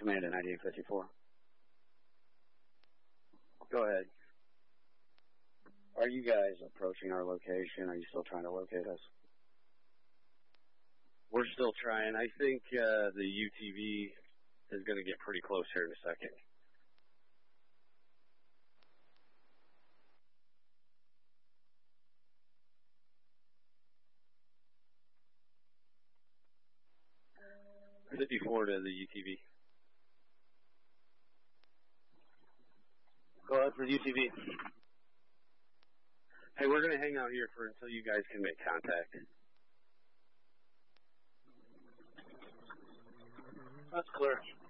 Command at 9854. Go ahead. Are you guys approaching our location? Are you still trying to locate us? We're still trying. I think the UTV is going to get pretty close here in a second. $54 to the UTV. Go ahead for UTV. Hey, we're going to hang out here until you guys can make contact. That's clear.